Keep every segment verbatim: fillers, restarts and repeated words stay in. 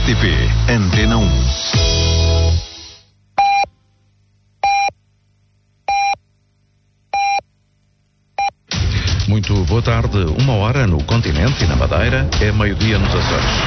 T P Antena um. Muito boa tarde. Uma hora no continente e na Madeira, é meio-dia nos Açores.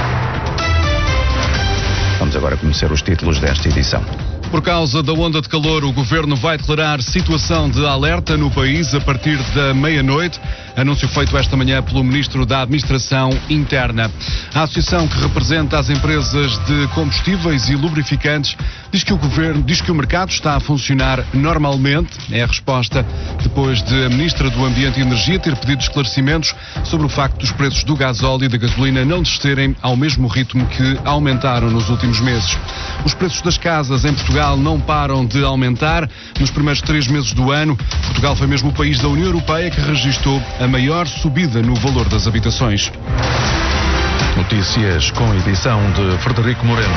Vamos agora conhecer os títulos desta edição. Por causa da onda de calor, o Governo vai declarar situação de alerta no país a partir da meia-noite. Anúncio feito esta manhã pelo Ministro da Administração Interna. A associação que representa as empresas de combustíveis e lubrificantes diz que o Governo, diz que o mercado está a funcionar normalmente. É a resposta depois de a Ministra do Ambiente e Energia ter pedido esclarecimentos sobre o facto dos preços do gasóleo e da gasolina não descerem ao mesmo ritmo que aumentaram nos últimos meses. Os preços das casas em Portugal não param de aumentar. Nos primeiros três meses do ano, Portugal foi mesmo o país da União Europeia que registrou a maior subida no valor das habitações. Notícias com edição de Frederico Moreno.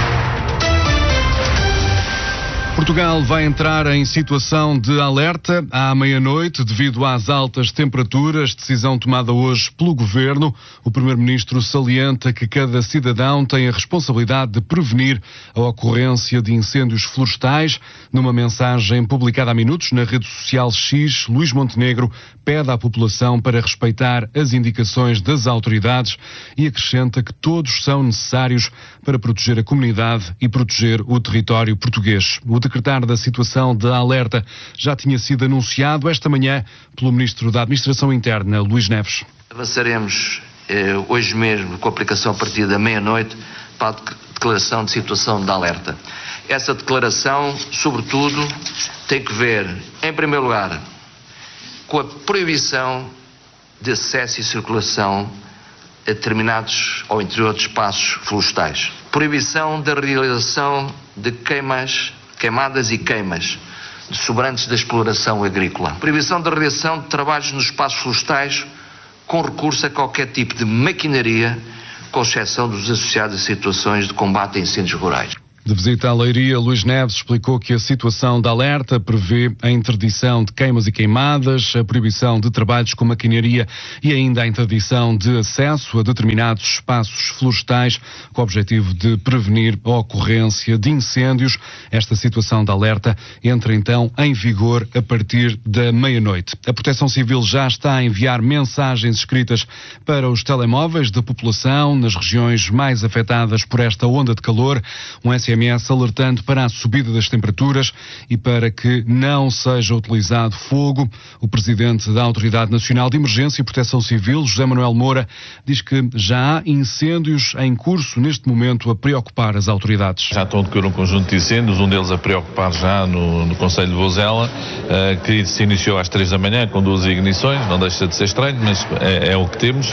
Portugal vai entrar em situação de alerta à meia-noite devido às altas temperaturas, decisão tomada hoje pelo Governo. O Primeiro-Ministro salienta que cada cidadão tem a responsabilidade de prevenir a ocorrência de incêndios florestais. Numa mensagem publicada há minutos na rede social X, Luís Montenegro pede à população para respeitar as indicações das autoridades e acrescenta que todos são necessários para proteger a comunidade e proteger o território português. O decretar da situação de alerta já tinha sido anunciado esta manhã pelo Ministro da Administração Interna, Luís Neves. Avançaremos eh, hoje mesmo, com a aplicação a partir da meia-noite, para a declaração de situação de alerta. Essa declaração, sobretudo, tem que ver, em primeiro lugar, com a proibição de acesso e circulação a determinados ou interior de espaços florestais. Proibição da realização de queimas queimadas e queimas de sobrantes da exploração agrícola. Proibição da realização de trabalhos nos espaços florestais com recurso a qualquer tipo de maquinaria, com exceção dos associados a situações de combate a incêndios rurais. De visita à Leiria, Luís Neves explicou que a situação de alerta prevê a interdição de queimas e queimadas, a proibição de trabalhos com maquinaria e ainda a interdição de acesso a determinados espaços florestais, com o objetivo de prevenir a ocorrência de incêndios. Esta situação de alerta entra então em vigor a partir da meia-noite. A Proteção Civil já está a enviar mensagens escritas para os telemóveis da população nas regiões mais afetadas por esta onda de calor. Um S M S alertando para a subida das temperaturas e para que não seja utilizado fogo. O presidente da Autoridade Nacional de Emergência e Proteção Civil, José Manuel Moura, diz que já há incêndios em curso neste momento a preocupar as autoridades. Já estão a decorrer um conjunto de incêndios, um deles a preocupar já no, no Concelho de Vozela, uh, que se iniciou às três da manhã com duas ignições, não deixa de ser estranho, mas é, é o que temos, uh,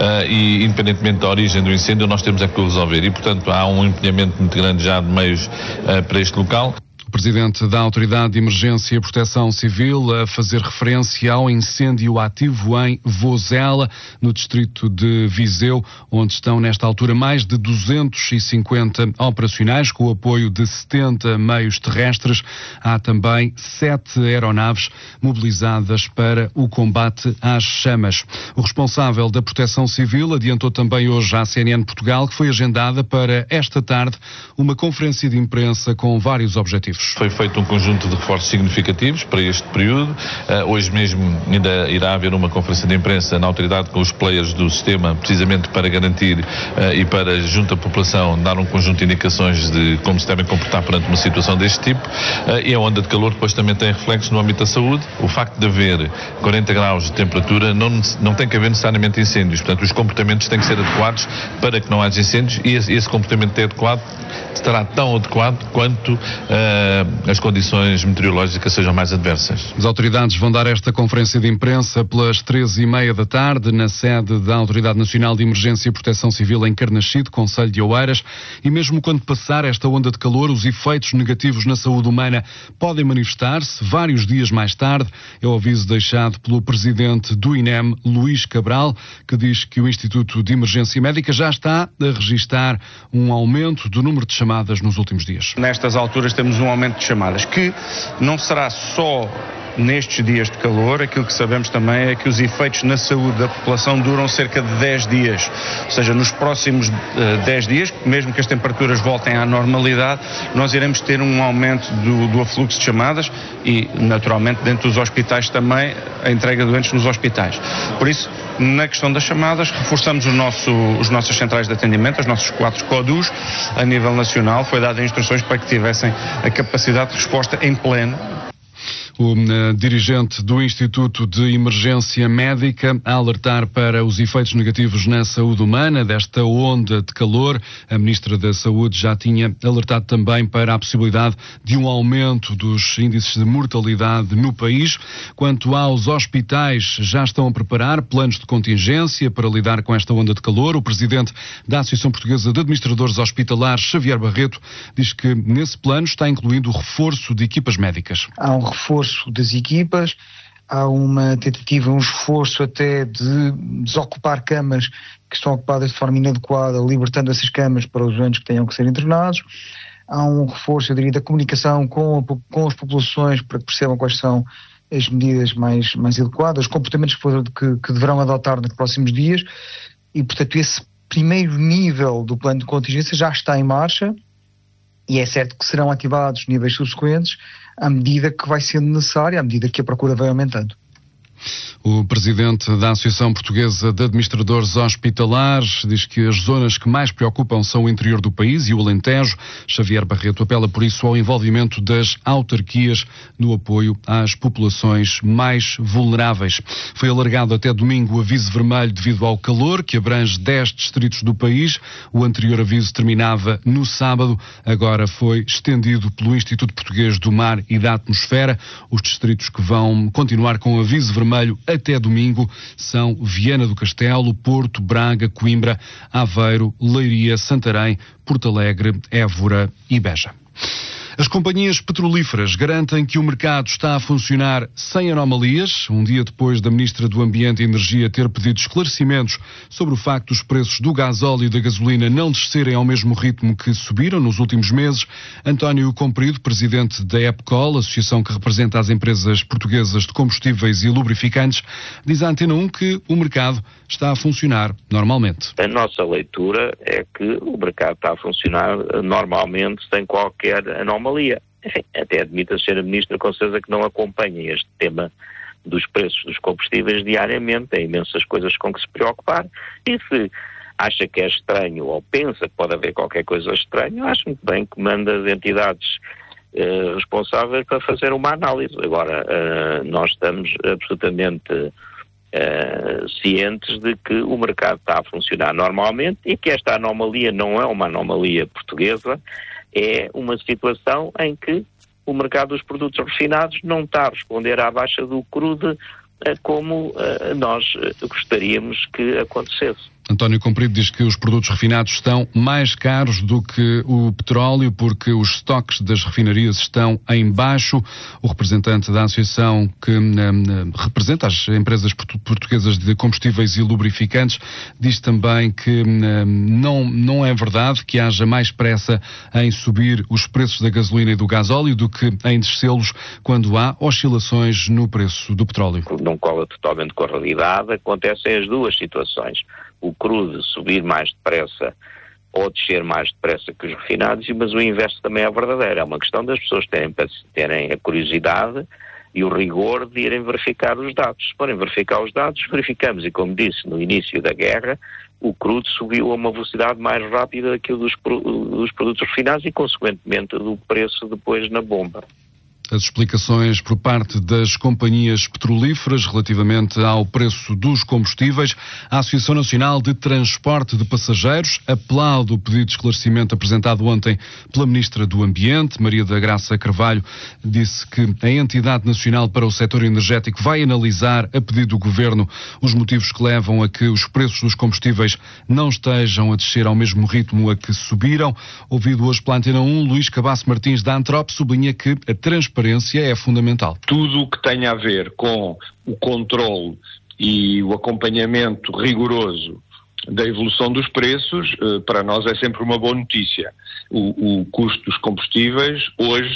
e independentemente da origem do incêndio, nós temos é que o resolver e, portanto, há um empenhamento muito grande já de meios uh, para este local. O presidente da Autoridade de Emergência e Proteção Civil a fazer referência ao incêndio ativo em Vozela, no distrito de Viseu, onde estão nesta altura mais de duzentos e cinquenta operacionais, com o apoio de setenta meios terrestres. Há também sete aeronaves mobilizadas para o combate às chamas. O responsável da Proteção Civil adiantou também hoje à C N N Portugal que foi agendada para esta tarde uma conferência de imprensa com vários objetivos. Foi feito um conjunto de reforços significativos para este período. Uh, hoje mesmo ainda irá haver uma conferência de imprensa na autoridade com os players do sistema, precisamente para garantir uh, e para, junto à população, dar um conjunto de indicações de como se devem comportar perante uma situação deste tipo. Uh, e a onda de calor depois também tem reflexo no âmbito da saúde. O facto de haver quarenta graus de temperatura não, não tem que haver necessariamente incêndios. Portanto, os comportamentos têm que ser adequados para que não haja incêndios e esse, esse comportamento é adequado, estará tão adequado quanto uh, as condições meteorológicas sejam mais adversas. As autoridades vão dar esta conferência de imprensa pelas treze e meia da tarde na sede da Autoridade Nacional de Emergência e Proteção Civil em Carnaxide, Concelho de Oeiras, e mesmo quando passar esta onda de calor, os efeitos negativos na saúde humana podem manifestar-se vários dias mais tarde. É o aviso deixado pelo presidente do I N E M, Luís Cabral, que diz que o Instituto de Emergência Médica já está a registar um aumento do número de chamadas nos últimos dias. Nestas alturas temos um aumento de chamadas que não será só nestes dias de calor, aquilo que sabemos também é que os efeitos na saúde da população duram cerca de dez dias. Ou seja, nos próximos uh, dez dias, mesmo que as temperaturas voltem à normalidade, nós iremos ter um aumento do, do afluxo de chamadas e, naturalmente, dentro dos hospitais também, a entrega de doentes nos hospitais. Por isso, na questão das chamadas, reforçamos o nosso, os nossos centrais de atendimento, os nossos quatro C O D Us, a nível nacional. Foi dada instruções para que tivessem a capacidade de resposta em pleno. O uh, dirigente do Instituto de Emergência Médica a alertar para os efeitos negativos na saúde humana desta onda de calor. A Ministra da Saúde já tinha alertado também para a possibilidade de um aumento dos índices de mortalidade no país. Quanto aos hospitais, já estão a preparar planos de contingência para lidar com esta onda de calor. O presidente da Associação Portuguesa de Administradores Hospitalares, Xavier Barreto, diz que nesse plano está incluído o reforço de equipas médicas. Há um reforço das equipas, há uma tentativa, um esforço até de desocupar camas que estão ocupadas de forma inadequada, libertando essas camas para os doentes que tenham que ser internados. Há um reforço, eu diria, da comunicação com, com as populações para que percebam quais são as medidas mais, mais adequadas, os comportamentos que, que deverão adotar nos próximos dias e, portanto, esse primeiro nível do plano de contingência já está em marcha e é certo que serão ativados níveis subsequentes à medida que vai sendo necessário, à medida que a procura vai aumentando. O presidente da Associação Portuguesa de Administradores Hospitalares diz que as zonas que mais preocupam são o interior do país e o Alentejo. Xavier Barreto apela por isso ao envolvimento das autarquias no apoio às populações mais vulneráveis. Foi alargado até domingo o aviso vermelho devido ao calor, que abrange dez distritos do país. O anterior aviso terminava no sábado, agora foi estendido pelo Instituto Português do Mar e da Atmosfera. Os distritos que vão continuar com o aviso vermelho até domingo são Viana do Castelo, Porto, Braga, Coimbra, Aveiro, Leiria, Santarém, Porto Alegre, Évora e Beja. As companhias petrolíferas garantem que o mercado está a funcionar sem anomalias, um dia depois da Ministra do Ambiente e Energia ter pedido esclarecimentos sobre o facto dos preços do gasóleo e da gasolina não descerem ao mesmo ritmo que subiram nos últimos meses. António Comprido, presidente da EPCOL, associação que representa as empresas portuguesas de combustíveis e lubrificantes, diz à Antena um que o mercado está a funcionar normalmente. A nossa leitura é que o mercado está a funcionar normalmente, sem qualquer anomalia. Enfim, até admito a senhora Ministra com certeza que não acompanha este tema dos preços dos combustíveis diariamente, tem imensas coisas com que se preocupar, e se acha que é estranho ou pensa que pode haver qualquer coisa estranha, acho muito bem que manda as entidades uh, responsáveis para fazer uma análise. Agora, uh, nós estamos absolutamente uh, cientes de que o mercado está a funcionar normalmente e que esta anomalia não é uma anomalia portuguesa, é uma situação em que o mercado dos produtos refinados não está a responder à baixa do crudo como nós gostaríamos que acontecesse. António Comprido diz que os produtos refinados estão mais caros do que o petróleo porque os estoques das refinarias estão em baixo. O representante da associação que um, representa as empresas portuguesas de combustíveis e lubrificantes diz também que um, não, não é verdade que haja mais pressa em subir os preços da gasolina e do gasóleo do que em descê-los quando há oscilações no preço do petróleo. Não cola totalmente com a realidade, acontecem as duas situações. O crudo subir mais depressa ou descer mais depressa que os refinados, mas o inverso também é verdadeiro. É uma questão das pessoas terem, terem a curiosidade e o rigor de irem verificar os dados. Se forem verificar os dados, verificamos, e como disse no início da guerra, o crudo subiu a uma velocidade mais rápida daquilo dos, dos produtos refinados e, consequentemente, do preço depois na bomba. As explicações por parte das companhias petrolíferas relativamente ao preço dos combustíveis. A Associação Nacional de Transporte de Passageiros aplaude o pedido de esclarecimento apresentado ontem pela Ministra do Ambiente. Maria da Graça Carvalho disse que a Entidade Nacional para o Setor Energético vai analisar, a pedido do Governo, os motivos que levam a que os preços dos combustíveis não estejam a descer ao mesmo ritmo a que subiram. Ouvido hoje pela Antena um, Luís Cabasso Martins da Antrop sublinha que a transparência é fundamental. Tudo o que tenha a ver com o controle e o acompanhamento rigoroso da evolução dos preços, para nós é sempre uma boa notícia. O, o custo dos combustíveis hoje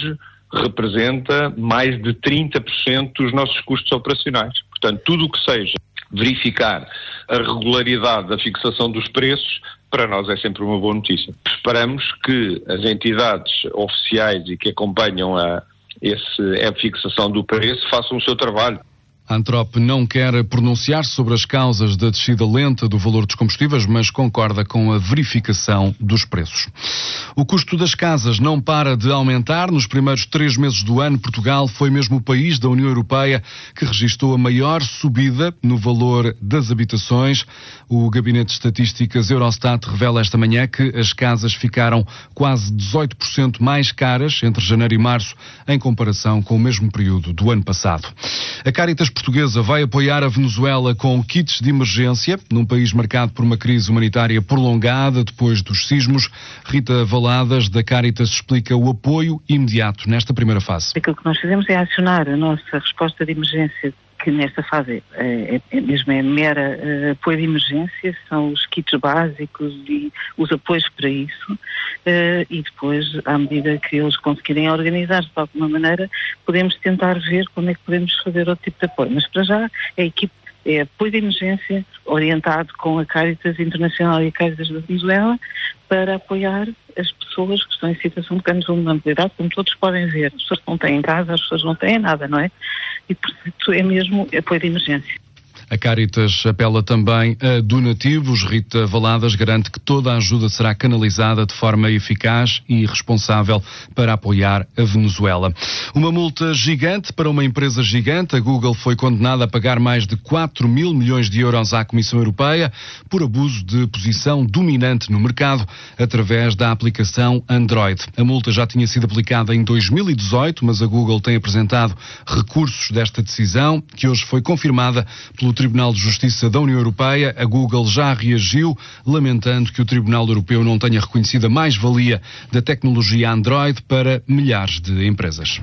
representa mais de trinta por cento dos nossos custos operacionais. Portanto, tudo o que seja verificar a regularidade da fixação dos preços, para nós é sempre uma boa notícia. Esperamos que as entidades oficiais e que acompanham a, esse, a fixação do preço façam o seu trabalho. A Antrop não quer pronunciar-se sobre as causas da descida lenta do valor dos combustíveis, mas concorda com a verificação dos preços. O custo das casas não para de aumentar. Nos primeiros três meses do ano, Portugal foi mesmo o país da União Europeia que registrou a maior subida no valor das habitações. O Gabinete de Estatísticas Eurostat revela esta manhã que as casas ficaram quase dezoito por cento mais caras entre janeiro e março, em comparação com o mesmo período do ano passado. A Caritas portuguesa vai apoiar a Venezuela com kits de emergência, num país marcado por uma crise humanitária prolongada depois dos sismos. Rita Valadas, da Caritas, explica o apoio imediato nesta primeira fase. Aquilo que nós fazemos é acionar a nossa resposta de emergência, que nesta fase é, é, é mesmo é mera uh, apoio de emergência, são os kits básicos e os apoios para isso, uh, e depois, à medida que eles conseguirem organizar-se de alguma maneira, podemos tentar ver como é que podemos fazer outro tipo de apoio. Mas para já é a equipe, é apoio de emergência orientado com a Caritas Internacional e a Caritas da Venezuela para apoiar as pessoas que estão em situação de grande vulnerabilidade, como todos podem ver. As pessoas não têm casa, as pessoas não têm nada, não é? E, portanto, é mesmo apoio de emergência. A Caritas apela também a donativos. Rita Valadas garante que toda a ajuda será canalizada de forma eficaz e responsável para apoiar a Venezuela. Uma multa gigante para uma empresa gigante. A Google foi condenada a pagar mais de quatro mil milhões de euros à Comissão Europeia por abuso de posição dominante no mercado através da aplicação Android. A multa já tinha sido aplicada em dois mil e dezoito, mas a Google tem apresentado recursos desta decisão, que hoje foi confirmada pelo Tribunal de Justiça da União Europeia. A Google já reagiu, lamentando que o Tribunal Europeu não tenha reconhecido a mais-valia da tecnologia Android para milhares de empresas.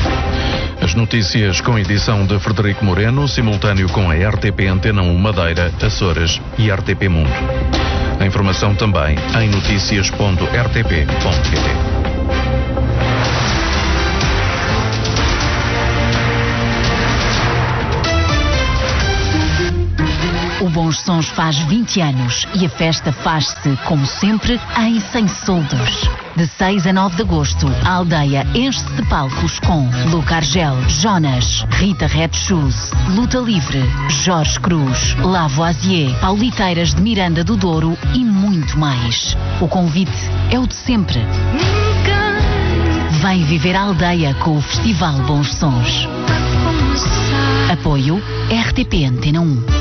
As notícias com edição de Frederico Moreno, simultâneo com a R T P Antena um Madeira, Açores e R T P Mundo. A informação também em notícias ponto r t p ponto p t. O Bons Sons faz vinte anos e a festa faz-se, como sempre, em Sem Soldos. De seis a nove de agosto, a aldeia enche-se de palcos com Luca Argel, Jonas, Rita Red Shoes, Luta Livre, Jorge Cruz, Lavoisier, Pauliteiras de Miranda do Douro e muito mais. O convite é o de sempre. Vem viver a aldeia com o Festival Bons Sons. Apoio R T P Antena um.